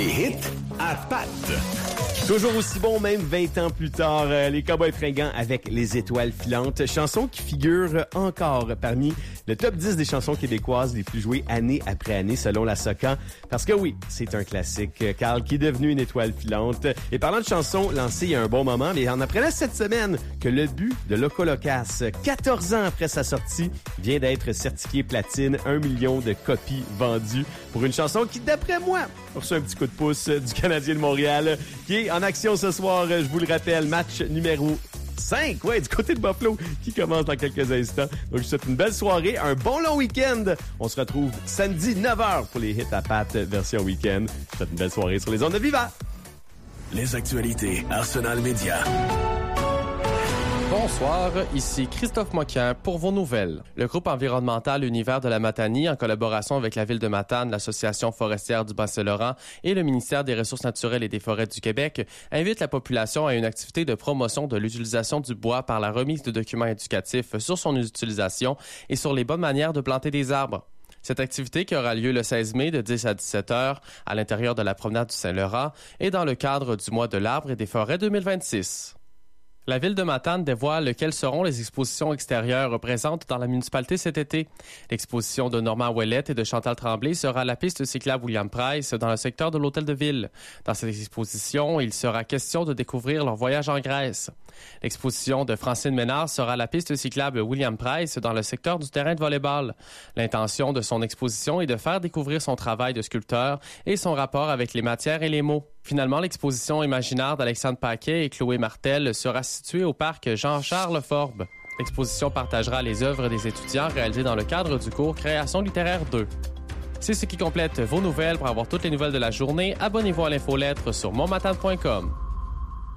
Les hits à pattes. Toujours aussi bon, même 20 ans plus tard, les Cowboys fringants avec Les Étoiles filantes, chanson qui figure encore parmi le top 10 des chansons québécoises les plus jouées année après année selon la SOCAN. Parce que oui, c'est un classique, Carl, qui est devenu une étoile filante. Et parlant de chansons lancées il y a un bon moment, mais on apprenait cette semaine que le but de Loco Locas, 14 ans après sa sortie, vient d'être certifié platine, 1 million de copies vendues pour une chanson qui, d'après moi, a reçu un petit coup de pouce du Canadien de Montréal, qui est en action ce soir, je vous le rappelle, match numéro 5, du côté de Buffalo, qui commence dans quelques instants. Donc, je vous souhaite une belle soirée, un bon long week-end. On se retrouve samedi 9h pour les hits à pattes version week-end. Je vous souhaite une belle soirée sur les ondes de Viva. Les actualités Arsenal Média. Bonsoir, ici Christophe Moquin pour vos nouvelles. Le groupe environnemental Univers de la Matanie, en collaboration avec la Ville de Matane, l'Association forestière du Bas-Saint-Laurent et le ministère des Ressources naturelles et des Forêts du Québec, invite la population à une activité de promotion de l'utilisation du bois par la remise de documents éducatifs sur son utilisation et sur les bonnes manières de planter des arbres. Cette activité, qui aura lieu le 16 mai de 10 à 17 heures à l'intérieur de la promenade du Saint-Laurent, est dans le cadre du mois de l'arbre et des forêts 2026. La Ville de Matane dévoile quelles seront les expositions extérieures présentes dans la municipalité cet été. L'exposition de Normand Ouellette et de Chantal Tremblay sera à la piste cyclable William Price dans le secteur de l'Hôtel de Ville. Dans cette exposition, il sera question de découvrir leur voyage en Grèce. L'exposition de Francine Ménard sera à la piste cyclable William Price dans le secteur du terrain de volley-ball. L'intention de son exposition est de faire découvrir son travail de sculpteur et son rapport avec les matières et les mots. Finalement, l'exposition imaginaire d'Alexandre Paquet et Chloé Martel sera située au parc Jean-Charles Forbes. L'exposition partagera les œuvres des étudiants réalisées dans le cadre du cours Création littéraire 2. C'est ce qui complète vos nouvelles. Pour avoir toutes les nouvelles de la journée, abonnez-vous à l'infolettre sur monmatane.com.